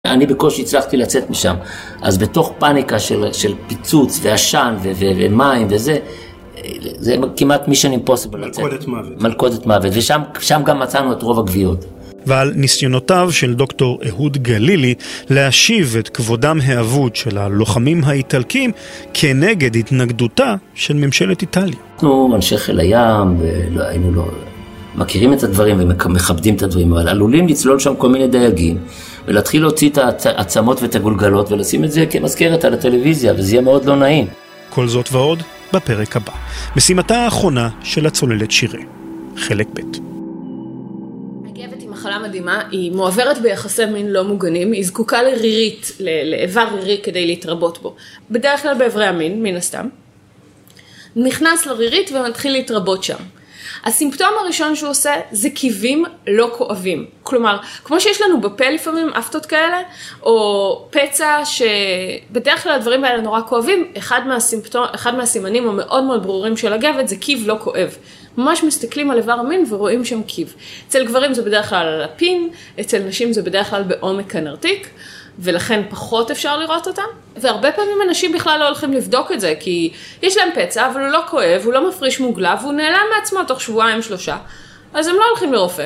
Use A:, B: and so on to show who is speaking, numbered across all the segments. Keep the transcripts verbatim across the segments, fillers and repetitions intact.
A: אני בקושי הצלחתי לצאת משם, אז בתוך פאניקה של, של פיצוץ ועשן ו- ו- ומים וזה, זה כמעט mission impossible לצאת.
B: מלכודת מוות.
A: מלכודת מוות, ושם שם גם מצאנו את רוב הגוויות.
C: ועל ניסיונותיו של דוקטור אהוד גלילי להשיב את כבודם האבוד של הלוחמים האיטלקים כנגד התנגדותה של ממשלת איטליה.
A: אנחנו אנשי חיל הים, ולא, היינו לא, מכירים את הדברים ומכבדים את הדברים, אבל עלולים לצלול שם כל מיני דייגים, ולהתחיל להוציא את העצמות ואת הגולגלות ולשים את זה כמזכרת על הטלוויזיה, וזה יהיה מאוד לא נעים.
C: כל זאת ועוד בפרק הבא. משימתה האחרונה של הצוללת שירי. חלק ב'.
D: הגבת היא מחלה מדהימה, היא מועברת ביחסי מין לא מוגנים, היא זקוקה לרירית, לאיבר רירי כדי להתרבות בו. בדרך כלל באיברי המין, מן הסתם. נכנס לרירית ומתחיל להתרבות שם. הסימפטום הראשון שהוא עושה זה קיבים לא כואבים. כלומר, כמו שיש לנו בפה לפעמים אפתות כאלה, או פצע שבדרך כלל הדברים האלה נורא כואבים, אחד מהסימפטום, אחד מהסימנים המאוד מאוד ברורים של הגבת זה קיב לא כואב. ממש מסתכלים על איבר המין ורואים שם קיב. אצל גברים זה בדרך כלל על הפין, אצל נשים זה בדרך כלל בעומק הנרתיק, ולכן פחות אפשר לראות אותם. והרבה פעמים אנשים בכלל לא הולכים לבדוק את זה, כי יש להם פצע, אבל הוא לא כואב, הוא לא מפריש מוגלה, והוא נעלם מעצמו תוך שבועיים שלושה. אז הם לא הולכים לרופא.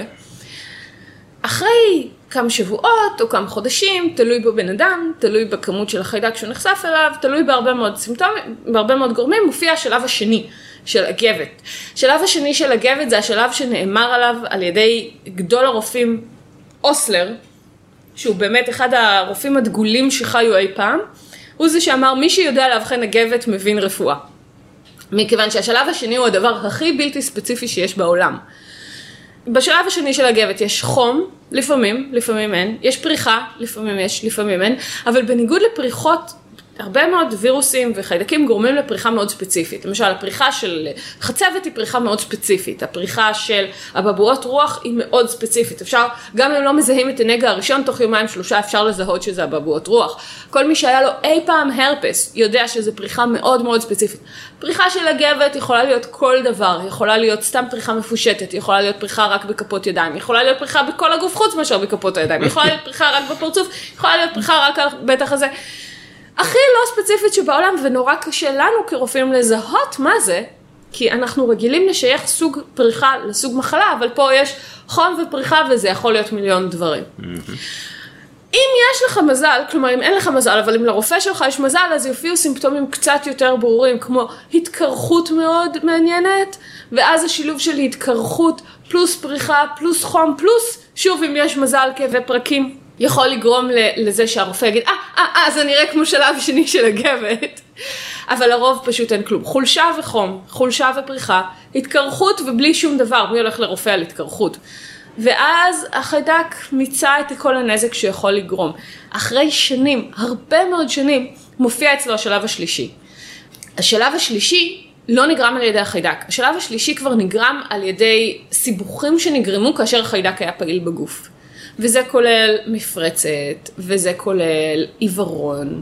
D: אחרי כמה שבועות או כמה חודשים, תלוי בבן אדם, תלוי בכמות של החיידק שהוא נחשף אליו, תלוי בהרבה מאוד סימפטומים, בהרבה מאוד גורמים, מופיע השלב השני של הגבת. השלב השני של הגבת זה השלב שנאמר עליו על ידי גדול הרופאים אוסלר, שהוא באמת אחד הרופאים הדגולים שחיו אי פעם, הוא זה שאמר, מי שיודע להבחן הגבת מבין רפואה. מכיוון שהשלב השני הוא הדבר הכי בלתי ספציפי שיש בעולם. בשלב השני של הגבת יש חום, לפעמים, לפעמים אין, יש פריחה, לפעמים יש, לפעמים אין, אבל בניגוד לפריחות, הרבה מאוד וירוסים וחיידקים גורמים לפריחה מאוד ספציפית. למשל, הפריחה של חצבת היא פריחה מאוד ספציפית. הפריחה של הבבואות רוח היא מאוד ספציפית. אפשר, גם אם לא מזהים את הנגע הראשון, תוך יומיים שלושה אפשר לזהות שזה הבבואות רוח. כל מי שהיה לו אי פעם הרפס יודע שזו פריחה מאוד מאוד ספציפית. פריחה של הגבת יכולה להיות כל דבר. יכולה להיות סתם פריחה מפושטת, יכולה להיות פריחה רק בכפות ידיים, יכולה להיות פריחה בכל הגוף חוץ מאשר בכפות הידיים, יכולה להיות פריחה רק בפרצוף, יכולה להיות פריחה רק על בטח הזה. הכי לא ספציפית שבעולם, ונורא קשה לנו כרופאים לזהות מה זה, כי אנחנו רגילים לשייך סוג פריחה לסוג מחלה, אבל פה יש חום ופריחה וזה יכול להיות מיליון דברים. אם יש לך מזל, כלומר אם אין לך מזל, אבל אם לרופא שלך יש מזל, אז יופיעו סימפטומים קצת יותר ברורים, כמו התקרחות מאוד מעניינת, ואז השילוב של התקרחות פלוס פריחה פלוס חום פלוס, שוב אם יש מזל כאבי פרקים, יכול לגרום לזה שהרופא יגיד, אה, אה, אה, זה נראה כמו שלב שני של הגבת. אבל לרוב פשוט אין כלום. חולשה וחום, חולשה ופריחה, התקרחות ובלי שום דבר, מי הולך לרופא על התקרחות. ואז החיידק מיצה את כל הנזק שיכול לגרום. אחרי שנים, הרבה מאוד שנים, מופיע אצלו השלב השלישי. השלב השלישי לא נגרם על ידי החיידק. השלב השלישי כבר נגרם על ידי סיבוכים שנגרמו כאשר החיידק היה פעיל בגוף. וזה כולל מפרצת, וזה כולל עיוורון,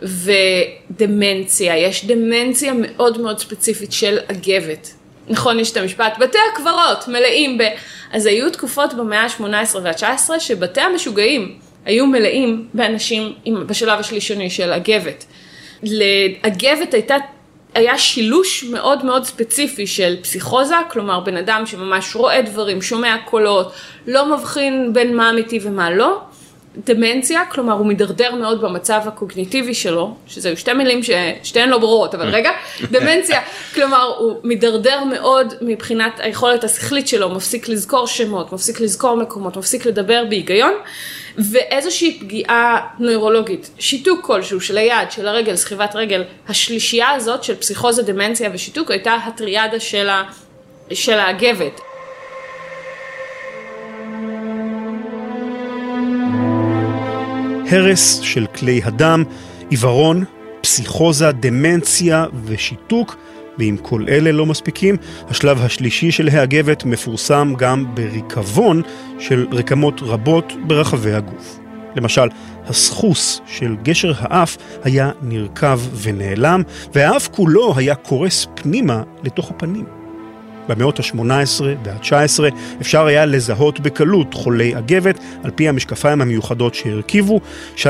D: ודמנציה. יש דמנציה מאוד מאוד ספציפית של הגבת. נכון, יש את המשפט, בתי הקברות מלאים ב... אז היו תקופות במאה ה-שמונה עשרה וה-תשע עשרה, שבתי המשוגעים היו מלאים באנשים בשלב השלישוני של הגבת. להגבת הייתה... היה שילוש מאוד מאוד ספציפי של פסיכוזה, כלומר בן אדם שממש רואה דברים, שומע קולות, לא מבחין בין מה אמיתי ומה לא. דמנציה, כלומר הוא מדרדר מאוד במצב הקוגניטיבי שלו, שזה שתי מילים ששתיהן לא ברורות, אבל רגע, דמנציה, כלומר הוא מדרדר מאוד מבחינת היכולת השכלית שלו, מפסיק לזכור שמות, מפסיק לזכור מקומות, מפסיק לדבר בהיגיון, ואיזושהי פגיעה נוירולוגית, שיתוק כלשהו של היד, של הרגל, סחיבת רגל, השלישייה הזאת של פסיכוזה, דמנציה ושיתוק הייתה הטריאדה של, ה, של הגבת.
C: הרס של כלי הדם, עיוורון, פסיכוזה, דמנציה ושיתוק, ואם כל אלה לא מספיקים, השלב השלישי של ההגבת מפורסם גם בריקבון של רקמות רבות ברחבי הגוף. למשל, הסחוס של גשר האף היה נרכב ונעלם, והאף כולו היה קורס פנימה לתוך הפנים. במאות ה-שמונה עשרה וה-תשע עשרה אפשר היה לזהות בקלות חולי אגבת על פי המשקפיים המיוחדות שהרכיבו.